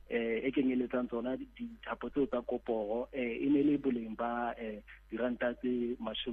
e kenyeletsang tsona dithapo tseo tsa koporo e ne le boleng ba diranta tse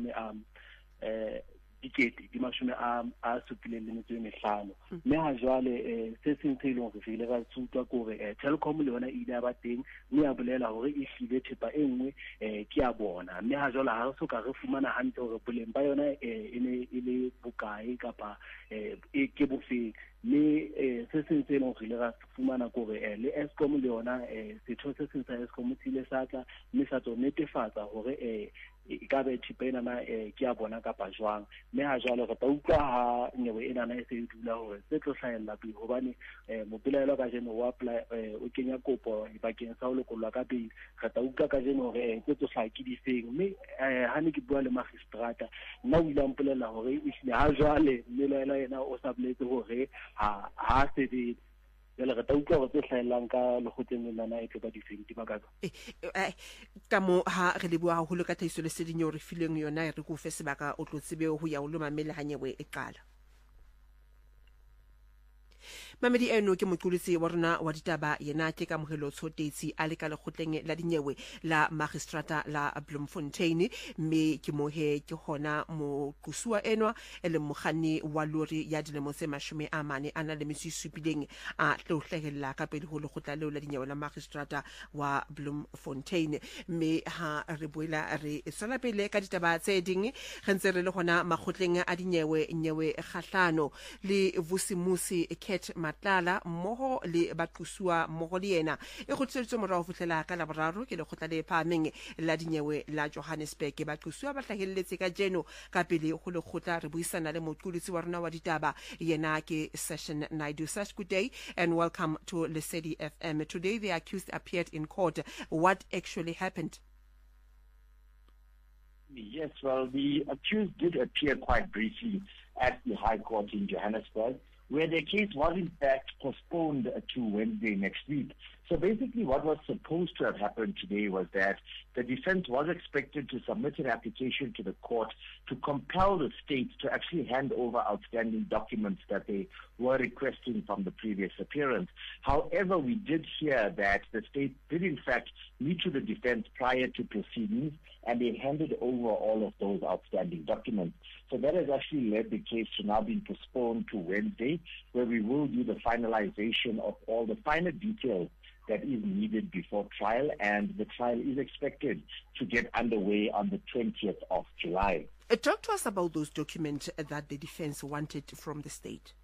75 mme ha jwale se seng se ileng re file ra tsutwa gore Telkom le yona ile ba teng mme ya bolela hore e hlile thepa e nngwe ke ya bona mme ha jwale ha re soka re fumana hantle hore boleng ba yona e ne e le bokae kapa e ke bofeng mme se seng se ileng re ile ra fumana gore le Eskom le yona setho se seng sa Eskom tsile sa tla mme sa tlo netefatsa hore e ka be thipa enana ke ya bona kapa jwang mme ha jwale re tla utlwa ha nyewe enana e se e dula hore se tlo hlahella pele hobane mopelaelo ka jeno wa apply o kenya kopo bakeng sa ho lokollwa ka pele re tla utlwa ka jeno hore ke tlo hlaka ke di feng mme ha ne ke bua le magistrata nna o ile a mpolella hore ehlile ha jwale mmelaelo yena o sa boletse hore ha sebetse jale re tla utlwa gore tse hlahellang ka lekgotleng lenana e tlo ba difeng di makatswa ka mo ha re le bua haholo ka tlhahiso leseding eo re fileng yona re go fe sebaka o tlo tsebe ho ya o lo mamele ha nyewe e qala Mamedi eno ke moqolotsi wa rona wa ditaba yena ke ka mohelo tshotetsi a le ka lekgotleng la dinyewe la magistrata la Bloemfontein mme ke mohe ke hona moqusua enwa e le mogani wa lori ya dilemo tse 40 ana le mesisupileng a tlohlegella ka pele ho lekgotla leo la dinyewe la magistrata wa Bloemfontein mme ha re boela re tsala pele ka ditaba tse ding re ntse re le hona makgotleng a dinyewe nyewe kgahlano le vusimusi Kate Matlala mmoho le baqusua mmoho le yena e khotsetso morao fotlela ka la boraro ke le khotla le phameng la dinyewe la Johannesburg baqusua ba hlahelletse ka jeno ka pele go le khotla re buisana le moqolotsi wa rona wa ditaba yena ke Session Naidu. Good day and welcome to Lesedi FM. Today the accused appeared in court. What actually happened? Yes, well, the accused did appear quite briefly at the High Court in Johannesburg, where their case was in fact postponed to Wednesday next week. So basically what was supposed to have happened today was that the defense was expected to submit an application to the court to compel the state to actually hand over outstanding documents that they were requesting from the previous appearance. However, we did hear that the state did in fact meet with the defense prior to proceedings and they handed over all of those outstanding documents. So that has actually led the case to now being postponed to Wednesday, where we will do the finalization of all the finer details that is needed before trial, and the trial is expected to get underway on the 20th of July. Talk to us about those documents that the defense wanted from the state.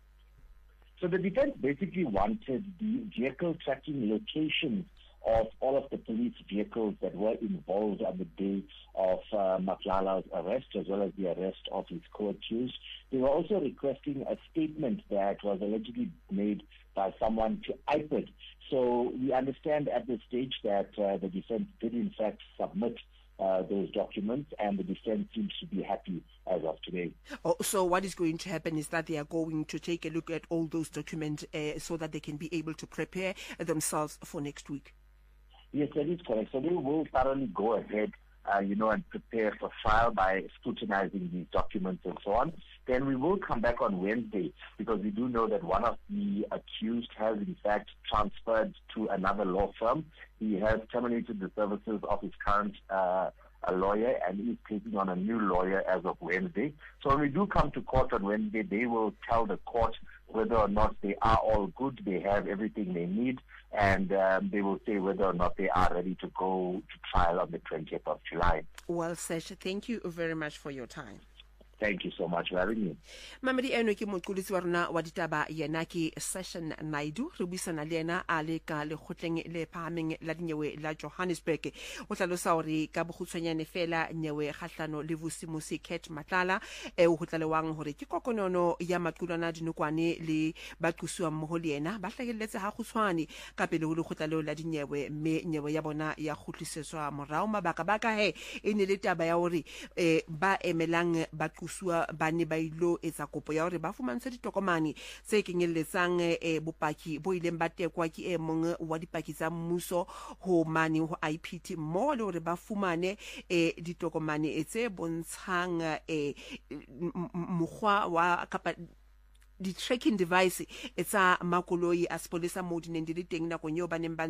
So the defense basically wanted the vehicle tracking locations of all of the police vehicles that were involved on the day of Matlala's arrest, as well as the arrest of his co-accused. They were also requesting a statement that was allegedly made by someone to IPID. So we understand at this stage that the defense did in fact submit those documents, and the defense seems to be happy as of today. Oh, so what is going to happen is that they are going to take a look at all those documents so that they can be able to prepare themselves for next week? Yes, that is correct. So they will thoroughly go ahead, and prepare for trial by scrutinizing these documents and so on. Then we will come back on Wednesday, because we do know that one of the accused has in fact transferred to another law firm. He has terminated the services of his current a lawyer and is taking on a new lawyer as of Wednesday. So when we do come to court on Wednesday, they will tell the court whether or not they are all good, they have everything they need, and they will say whether or not they are ready to go to trial on the 20th of July. Well, Sesh, thank you very much for your time. Thank you so much for having me. Mamedi eno ke moqolotsi wa rona wa ditaba yena ke Session Naidu re buisana le yena a le ka lekgotleng le phahameng la dinyewe la Johannesburg. O tlalosa hore ka bogutshwanyane fela nyewe kgahlano le vusimusi Kate Matlala o hotlalewang hore ke kokonono ya maqulwana dinokwane le baqusua mmoho le yena ba hlahelletse ha kgutshwane ka pele ho lekgotlaleo la dinyewe mme nyewe ya bona ya khutlisetswa morao mabaka he e ne le taba ya hore ba emelang baqusua ba ne ba ilo etsa kopo ya hore ba fumantse ditokomane tse kenyelletsang bopaki bo ileng ba tekwa ke mong wa dipaki tsa mmuso ho mane ho IPT mo le hore ba fumane ditokomane tse bontshang mokgwa wa kapa di tracking device etsa makoloi a sepolesa mo dineng di le teng nakong eo ba neng ba